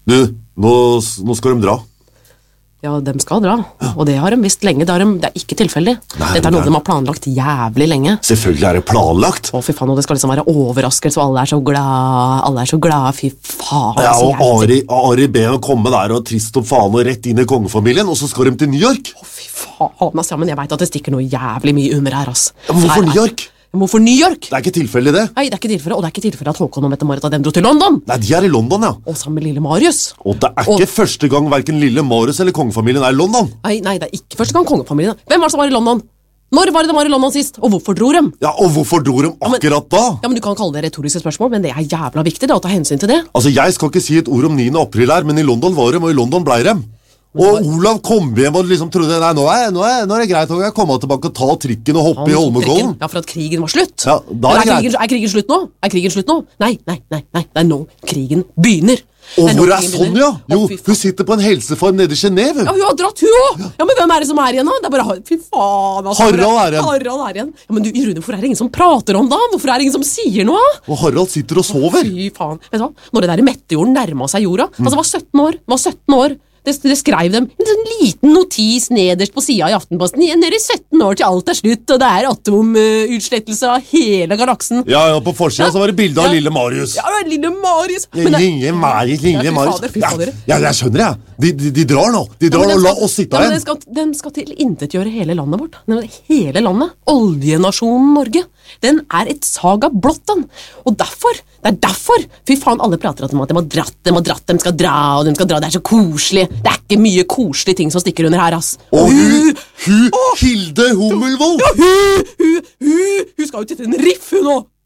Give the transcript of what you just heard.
Du, nå skal de dra. Ja, de skal dra, og det har de visst lenge. Det er ikke tilfeldig. Dette er noe de har planlagt jævlig lenge. Selvfølgelig er det planlagt. Å, fy faen, og det skal liksom være overraskelse, og alle er så glad, fy faen. Ja, og Ari ber å komme der, og trist om faen, og rett inn i kongefamilien, og så skal de til New York. Å, fy faen, ass, ja, men jeg vet at det stikker noe jævlig mye under her, ass. Ja, men hvorfor New York? Hvorfor New York? Det er ikke tilfeldig det. Nei, det er ikke tilfeldig, og det er ikke tilfeldig at Håkon og Mette-Marit at de dro til London. Nei, de er i London, ja. Og sammen med lille Marius. Og det er ikke første gang hverken lille Marius eller kongefamilien er i London. Nei, det er ikke første gang kongefamilien. Hvem var det som var i London? Når var det de var i London sist? Og hvorfor dro de? Ja, og hvorfor dro de akkurat da? Ja, men du kan kalle det retoriske spørsmål, men det er jævla viktig da, å ta hensyn til det. Altså, jeg skal ikke si et ord om 9. april her, men i London var de, og i London ble de. Og Olav kom hjem og liksom trodde, nei, nå er det greit å komme tilbake og ta trikken og hoppe i Holmenkollen. Ja, for at krigen var slutt. Ja, da er det greit. Er krigen slutt nå? Er krigen slutt nå? Nei, det er nå krigen begynner. Og hvor er Sonja? Jo, hun sitter på en helsefarm nede i Geneve. Ja, hun har dratt, hun også. Ja, men hvem er det som er igjen da? Det er bare, fy faen. Altså, Harald er igjen. Harald er igjen. Ja, men du, Rune, hvorfor er det ingen som prater om da? Hvorfor er det ingen som sier noe? Og Harald sitter og sover. Fy faen. Vet du hva? Når det der meteoren nærmet seg jorda, altså var 17 år. Det skrev dem en sånn liten notis nederst på siden i Aftenposten. Dere er 17 år til alt er slutt, og det er atomutslettelse av hele galaksen. Ja, på forsiden så var det bildet av lille Marius. Ja, lille Marius. Lille Marius. Fy fader. Ja, jeg skjønner jeg. De drar nå. De drar og la oss sitte igjen. De skal til intetgjøre hele landet vårt. Hele landet. Oljenasjonen Norge. Den er et saga blått, den. Og derfor, fy faen, alle prater om at de har dratt, de skal dra, det er så koselig. Det er ikke mye koselige ting som stikker under her, ass. Og hun Hilde Hummelvold. Ja, hun skal jo til en riff, hun nå.